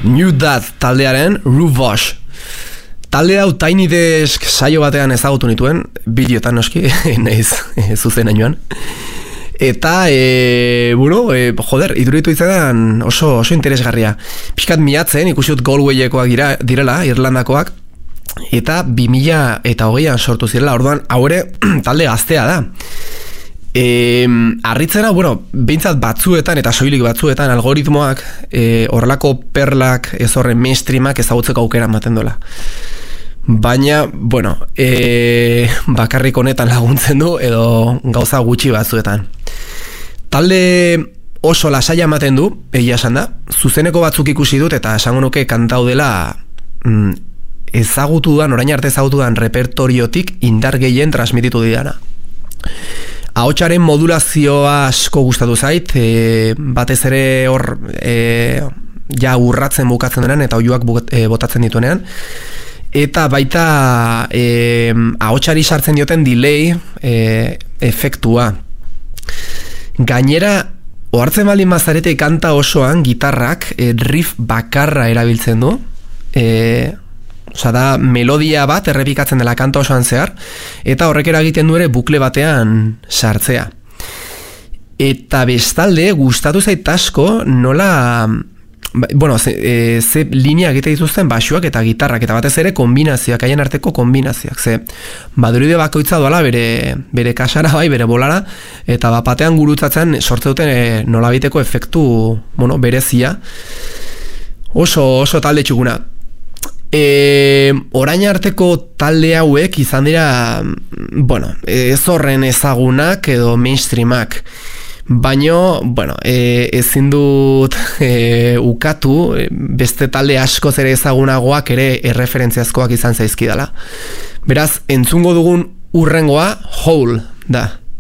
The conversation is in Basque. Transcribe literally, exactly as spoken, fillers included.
New Dad taldearen Ruvosh. Talde hau Tiny Desk saio batean ezagutu nituen, bideotan noski, nahiz zuzenainoan. Eta, e, bueno, e, joder, iduritu izan oso, oso interesgarria. Piskat miatzen, ikusiut Galwayekoak dira, direla, Irlandakoak, eta bi mila eta hogeian sortu zirela, orduan, haure talde gaztea da. E, arritzena, bueno, behintzat batzuetan eta soilik batzuetan algoritmoak e, horrelako perlak ez horren mainstreamak ezagutzeko aukera ematen dola. Baina, bueno, e, bakarrik honetan laguntzen du edo gauza gutxi batzuetan. Talde oso lasaia ematen du, egia esan da, zuzeneko batzuk ikusi dut eta esango nuke kantau dela mm, ezagutu dan, orain arte ezagutu dan repertoriotik indar gehien transmititu didana. Ahotsaren modulazioa asko gustatu zait, e, batez ere hor e, ja urratzen bukatzen denean eta oiuak e, botatzen dituenean. Eta baita e, ahotsari sartzen dioten delay e, efektua. Gainera, ohartzen baldin bazarete kanta osoan gitarrak e, riff bakarra erabiltzen du. E, Osa da, melodia bat errepikatzen dela kanta osoan zehar, eta horrek eragiten du ere bukle batean sartzea. Eta bestalde, gustatu zait asko nola, bueno, ze, e, ze linea egite dituzten basuak eta gitarrak, eta batez ere kombinazioak, haien arteko kombinazioak, ze baduride bakoitza doala bere, bere kasara bai, bere bolara, eta bat batean gurutzatzen sortze duten e, nolabiteko efektu, bueno, berezia, oso, oso talde txukuna. E, orain arteko talde hauek izan dira, bueno, ez horren ezagunak edo mainstreamak, baino, bueno, e, ezin dut e, ukatu, beste talde askoz ere ezagunagoak ere erreferentziazkoak izan zaizkidala. Beraz, entzungo dugun urrengoa Hole da.